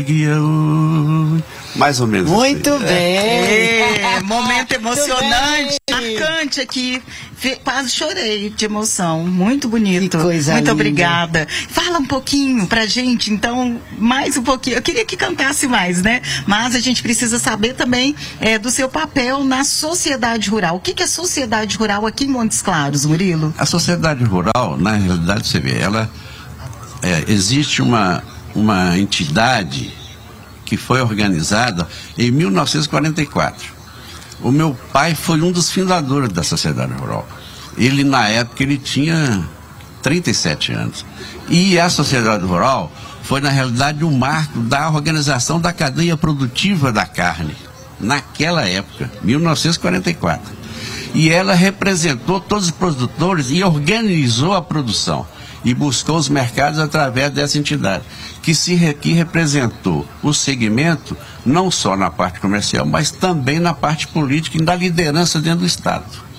Mais ou menos. Muito assim. bem. Momento emocionante, marcante aqui. Quase chorei de emoção. Muito bonito. Que coisa Muito linda. obrigada. Fala um pouquinho pra gente, então, mais um pouquinho. Eu queria que cantasse mais, né? Mas a gente precisa saber também do seu papel na sociedade rural. O que é sociedade rural aqui em Montes Claros, Murilo? A sociedade rural, na realidade, você vê, ela existe uma entidade que foi organizada em 1944. O meu pai foi um dos fundadores da sociedade rural. Ele, na época, ele tinha 37 anos. E a sociedade rural foi, na realidade, um marco da organização da cadeia produtiva da carne, naquela época, 1944. E ela representou todos os produtores e organizou a produção. E buscou os mercados através dessa entidade, que representou o segmento, não só na parte comercial, mas também na parte política e na liderança dentro do Estado.